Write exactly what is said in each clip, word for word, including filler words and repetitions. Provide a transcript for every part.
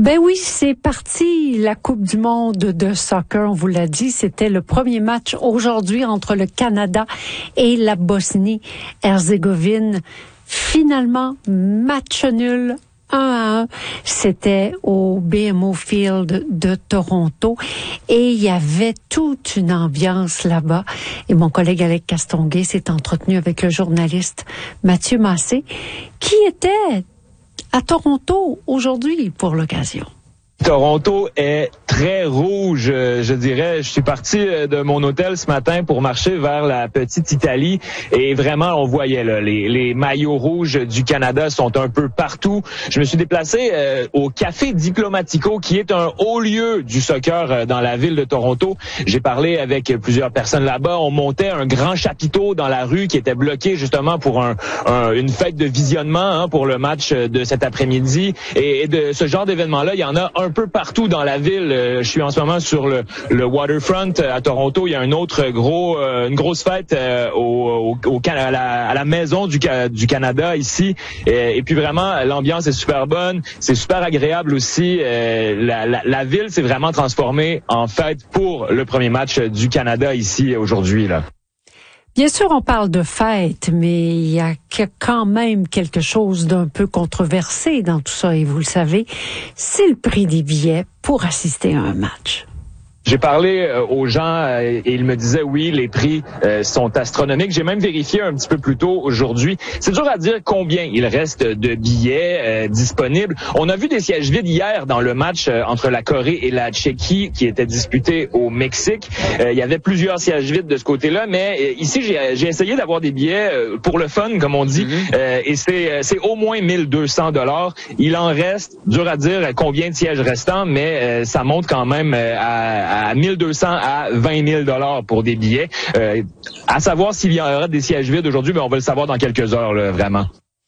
Ben oui, c'est parti, la Coupe du monde de soccer, on vous l'a dit, c'était le premier match aujourd'hui entre le Canada et la Bosnie-Herzégovine. Finalement, match nul, un à un. C'était au B M O Field de Toronto et il y avait toute une ambiance là-bas. Et mon collègue Alec Castonguay s'est entretenu avec le journaliste Mathieu Massé qui était à Toronto aujourd'hui pour l'occasion. Toronto est très rouge, je dirais. Je suis parti de mon hôtel ce matin pour marcher vers la petite Italie et vraiment on voyait là, les, les maillots rouges du Canada sont un peu partout. Je me suis déplacé euh, au Café Diplomatico qui est un haut lieu du soccer euh, dans la ville de Toronto. J'ai parlé avec plusieurs personnes là-bas. On montait un grand chapiteau dans la rue qui était bloqué justement pour un, un, une fête de visionnement hein, pour le match de cet après-midi. Et, et de ce genre d'événement-là, il y en a un peu partout dans la ville. Je suis en ce moment sur le, le waterfront à Toronto. Il y a un autre gros, euh, une grosse fête euh, au, au, au, à, la, à la maison du, du Canada ici. Et, et puis vraiment, l'ambiance est super bonne. C'est super agréable aussi. Euh, la, la, la ville s'est vraiment transformée en fête pour le premier match du Canada ici aujourd'hui, là. Bien sûr, on parle de fête, mais il y a quand même quelque chose d'un peu controversé dans tout ça, et vous le savez, c'est le prix des billets pour assister à un match. J'ai parlé euh, aux gens euh, et ils me disaient oui, les prix euh, sont astronomiques. J'ai même vérifié un petit peu plus tôt aujourd'hui. C'est dur à dire combien il reste de billets euh, disponibles. On a vu des sièges vides hier dans le match euh, entre la Corée et la Tchéquie qui était disputé au Mexique. Euh, il y avait plusieurs sièges vides de ce côté-là, mais euh, ici j'ai, j'ai essayé d'avoir des billets euh, pour le fun, comme on dit, mm-hmm. euh, et c'est, c'est au moins mille deux cents dollars. Il en reste, dur à dire combien de sièges restants, mais euh, ça monte quand même euh, à à mille deux cents à vingt mille dollars pour des billets. Euh, à savoir s'il y aura des sièges vides aujourd'hui, mais on va le savoir dans quelques heures, là, vraiment.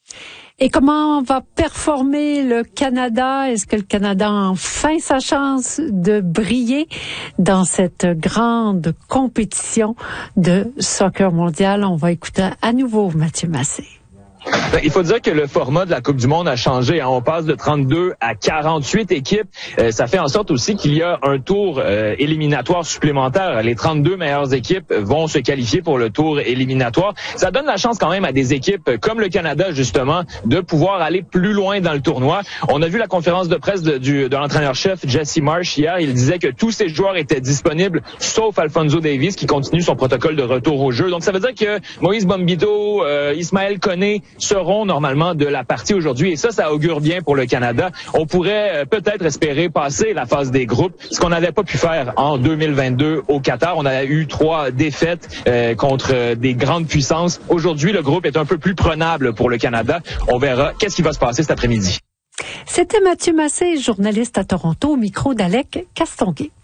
Et comment va performer le Canada? Est-ce que le Canada a enfin sa chance de briller dans cette grande compétition de soccer mondial? On va écouter à nouveau Mathieu Massé. Il faut dire que le format de la Coupe du monde a changé. On passe de trente-deux à quarante-huit équipes. Euh, ça fait en sorte aussi qu'il y a un tour euh, éliminatoire supplémentaire. Les trente-deux meilleures équipes vont se qualifier pour le tour éliminatoire. Ça donne la chance quand même à des équipes comme le Canada, justement, de pouvoir aller plus loin dans le tournoi. On a vu la conférence de presse de, du, de l'entraîneur-chef Jesse Marsh hier. Il disait que tous ses joueurs étaient disponibles, sauf Alphonso Davies, qui continue son protocole de retour au jeu. Donc ça veut dire que Moïse Bombito, euh, Ismaël Koné seront normalement de la partie aujourd'hui. Et ça, ça augure bien pour le Canada. On pourrait euh, peut-être espérer passer la phase des groupes, ce qu'on n'avait pas pu faire en deux mille vingt-deux au Qatar. On a eu trois défaites euh, contre euh, des grandes puissances. Aujourd'hui, le groupe est un peu plus prenable pour le Canada. On verra qu'est-ce qui va se passer cet après-midi. C'était Mathieu Massé, journaliste à Toronto, au micro d'Alec Castonguay.